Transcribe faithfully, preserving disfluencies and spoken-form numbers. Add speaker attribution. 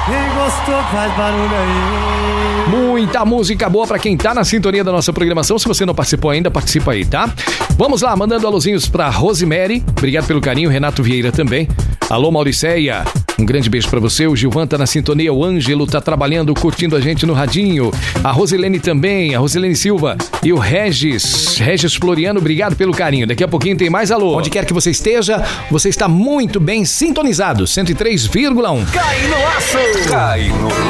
Speaker 1: Quem gostou faz barulho aí.
Speaker 2: Muita música boa pra quem tá na sintonia da nossa programação. Se você não participou ainda, participa aí, tá? Vamos lá, mandando alôzinhos pra Rosemary. Obrigado pelo carinho, Renato Vieira também. Alô, Mauriceia. Um grande beijo pra você. O Gilvan tá na sintonia. O Ângelo tá trabalhando, curtindo a gente no radinho. A Rosilene também. A Rosilene Silva. E o Regis. Regis Floriano, obrigado pelo carinho. Daqui a pouquinho tem mais alô. Onde quer que você esteja, você está muito bem sintonizado. cento e três vírgula um.
Speaker 3: Cai no aço! Cai no